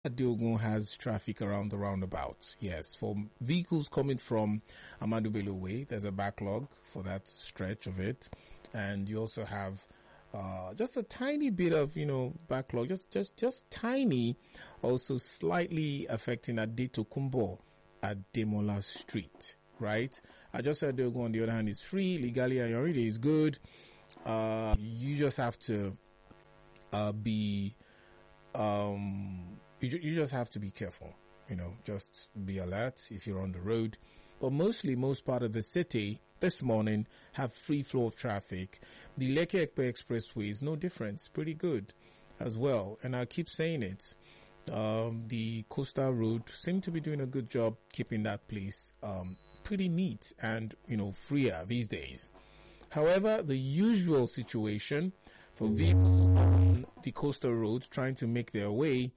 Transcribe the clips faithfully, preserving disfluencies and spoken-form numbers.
Diogun has traffic around the roundabout. Yes, for vehicles coming from Ahmadu Bello Way, there's a backlog for that stretch of it. And you also have uh just a tiny bit of, you know, backlog, just just just tiny, also slightly affecting Adeto Kumbo at Demola Street, right? I just said Diogun on the other hand is free, legally Ayoride is good. Uh you just have to uh be um You, you just have to be careful, you know, just be alert if you're on the road. But mostly, most part of the city this morning have free flow of traffic. The Lekki Ekpe Expressway is no difference, pretty good as well. And I keep saying it, um, the coastal road seem to be doing a good job keeping that place, um, pretty neat and, you know, freer these days. However, the usual situation for vehicles on the coastal road trying to make their way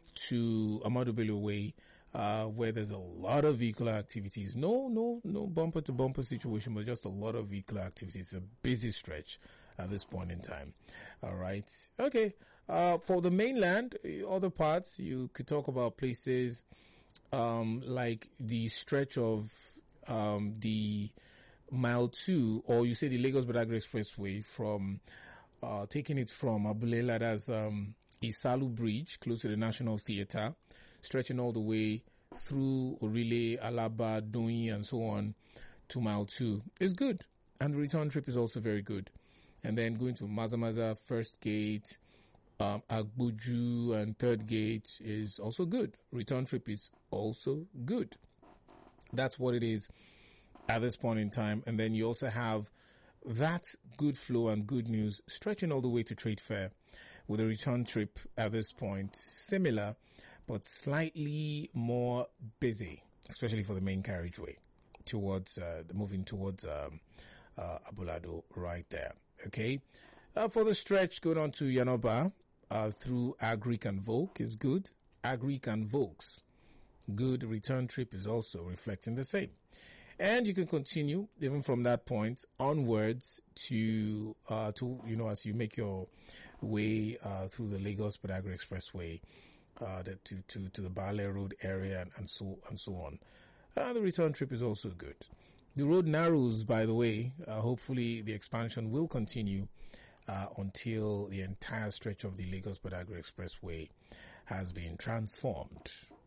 to Ahmadu Bello Way, uh, where there's a lot of vehicular activities. No, no, no bumper to bumper situation, but just a lot of vehicular activities. It's a busy stretch at this point in time. All right. Okay. Uh, for the mainland, other parts, you could talk about places, um, like the stretch of, um, the mile two, or you say the Lagos Badagry Expressway from, uh, taking it from Abulela, that's, um, Isalu Bridge, close to the National Theatre, stretching all the way through Orile, Alaba, Doyin, and so on to mile two is good. And the return trip is also very good. And then going to Mazamaza, First Gate, um, Agbuju, and Third Gate is also good. Return trip is also good. That's what it is at this point in time. And then you also have that good flow and good news stretching all the way to Trade Fair with a return trip at this point similar but slightly more busy, especially for the main carriageway towards uh, moving towards um, uh, Abulado right there. Okay, uh, for the stretch going on to Yanoba uh, through Agric and Volk is good. Agric and Volks good. Return trip is also reflecting the same. And you can continue even from that point onwards to, uh, to, you know, as you make your way, uh, through the Lagos Badagry Expressway, uh, the, to, to, to the Bale Road area and, and so, and so on. Uh, the return trip is also good. The road narrows, by the way. Uh, hopefully the expansion will continue, uh, until the entire stretch of the Lagos Badagry Expressway has been transformed.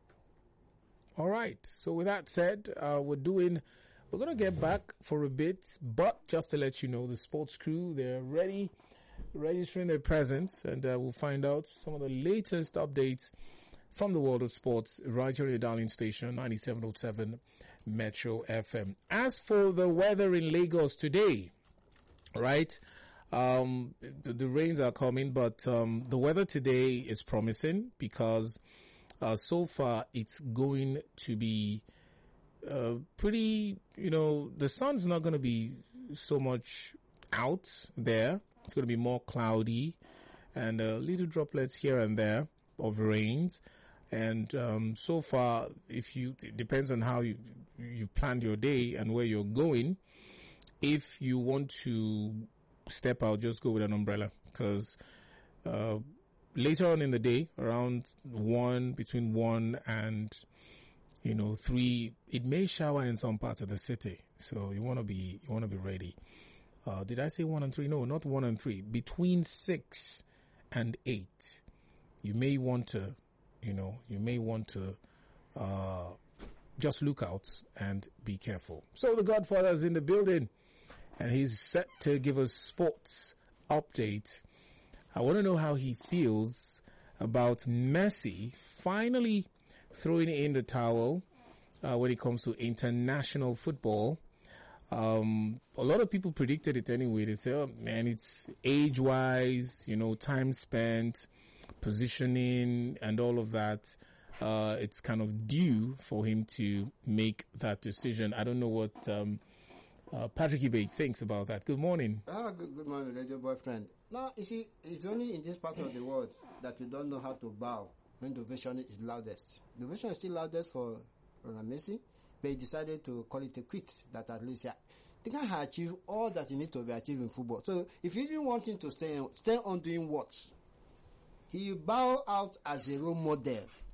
All right. So with that said, uh, we're doing, we're going to get back for a bit, but just to let you know, the sports crew, they're ready, registering their presence, and uh, we'll find out some of the latest updates from the world of sports right here on your darling station, ninety-seven point seven Metro F M. As for the weather in Lagos today, right, um, the, the rains are coming, but um, the weather today is promising because Uh, so far, it's going to be uh, pretty, you know, the sun's not going to be so much out there. It's going to be more cloudy and uh, little droplets here and there of rains. And um, so far, if you, it depends on how you, you've planned your day and where you're going. If you want to step out, just go with an umbrella because uh later on in the day, around one, between one and, you know, three, it may shower in some parts of the city. So you want to be, you want to be ready. Uh, did I say one and three? No, not one and three. Between six and eight, you may want to, you know, you may want to, uh, just look out and be careful. So the Godfather is in the building and he's set to give us sports update. I want to know how he feels about Messi finally throwing in the towel uh, when it comes to international football. Um, a lot of people predicted it anyway. They say, oh man, it's age-wise, you know, time spent, positioning and all of that. Uh, it's kind of due for him to make that decision. I don't know what um, uh, Patrick Ibe thinks about that. Good morning. Ah, good, good morning, radio boyfriend. Now, you see, it's only in this part of the world that we don't know how to bow when the ovation is loudest. The ovation is still loudest for Ronald Messi, but he decided to call it a quit, that at least, yeah, the guy has achieved all that he needs to be achieved in football. So, if you even want him to stay, stay on doing what? He bow out as a role model